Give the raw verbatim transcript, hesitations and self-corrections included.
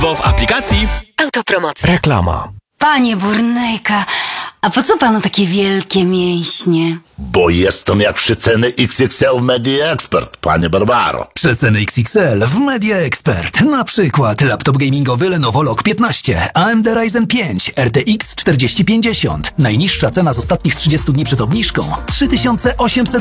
Bo w aplikacji Autopromocja. Reklama. Panie Burnejka, a po co panu takie wielkie mięśnie? Bo jestem jak przeceny X X L w Media Expert, panie Barbaro. Przeceny X X L w Media Expert. Na przykład laptop gamingowy Lenovo Log piętnaście, A M D Ryzen pięć, R T X czterdzieści pięćdziesiąt. Najniższa cena z ostatnich trzydziestu dni przed obniżką trzy tysiące osiemset